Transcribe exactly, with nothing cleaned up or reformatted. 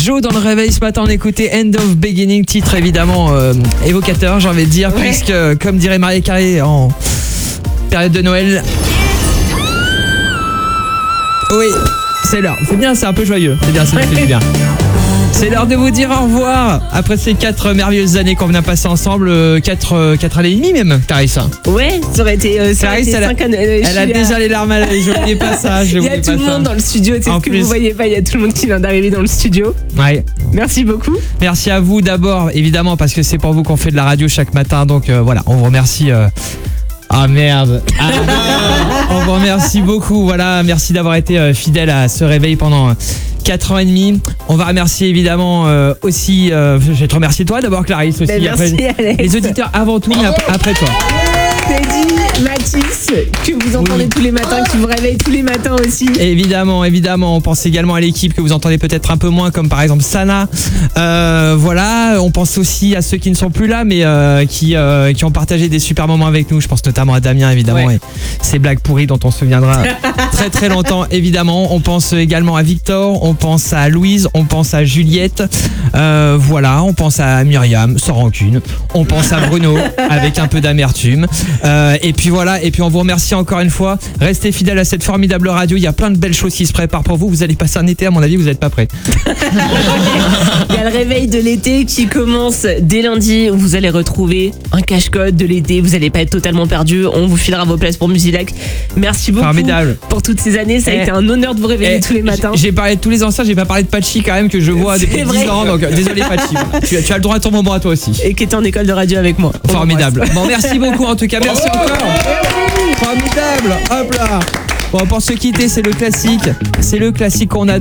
Joe dans le réveil ce matin, on écoutait End of Beginning, titre évidemment euh, évocateur, j'ai envie de dire, ouais. Puisque comme dirait Mariah Carey en période de Noël. Oui, c'est l'heure. C'est bien, c'est un peu joyeux. C'est bien, ça me fait du bien. C'est l'heure de vous dire au revoir. Après ces quatre merveilleuses années qu'on vient passer ensemble, euh, quatre, quatre années et demie même, Clarissa. Ouais, ça aurait été, euh, ça aurait été elle cinq a, années. Euh, elle a déjà à... les larmes à l'œil, j'oubliais pas ça. Il y a tout le monde ça. Dans le studio, c'est ce que plus. Vous voyez pas, il y a tout le monde qui vient d'arriver dans le studio. Ouais. Merci beaucoup. Merci à vous d'abord, évidemment, parce que c'est pour vous qu'on fait de la radio chaque matin. Donc euh, voilà, on vous remercie. Euh... Ah merde. Ah, on vous remercie beaucoup. Voilà, merci d'avoir été euh, fidèle à ce réveil pendant euh, quatre ans et demi. On va remercier évidemment euh, aussi, euh, je vais te remercier toi d'abord Clarisse aussi. Ben merci, après, Alex. les auditeurs avant tout, mais après, après toi. Teddy, Mathis, que vous entendez oui. tous les matins, qui vous réveille tous les matins aussi. Évidemment, évidemment. On pense également à l'équipe que vous entendez peut-être un peu moins, comme par exemple Sana. Euh, voilà. On pense aussi à ceux qui ne sont plus là, mais euh, qui, euh, qui ont partagé des super moments avec nous. Je pense notamment à Damien, évidemment, ouais. et ces blagues pourries dont on se souviendra très très longtemps, évidemment. On pense également à Victor, on pense à Louise, on pense à Juliette. Euh, voilà, on pense à Myriam, sans rancune. On pense à Bruno, avec un peu d'amertume. Euh, et puis voilà, et puis on vous remercie encore une fois. Restez fidèles à cette formidable radio. Il y a plein de belles choses qui se préparent pour vous. Vous allez passer un été, à mon avis, vous n'êtes pas prêts. Il y a le réveil de l'été qui commence dès lundi. Où vous allez retrouver un cache-code de l'été. Vous n'allez pas être totalement perdu. On vous filera vos places pour Musilac. Merci beaucoup formidable. Pour toutes ces années. Ça a eh, été un honneur de vous réveiller eh, tous les matins. J'ai parlé de tous les anciens, j'ai pas parlé de Patchy quand même, que je vois depuis dix ans. Donc désolé Patchy. tu, tu as le droit à ton moment à toi aussi. Et qui était en école de radio avec moi. Formidable. Bon, merci beaucoup en tout cas. Merci encore. Formidable. Hop là. Bon, pour se quitter, c'est le classique. C'est le classique qu'on a.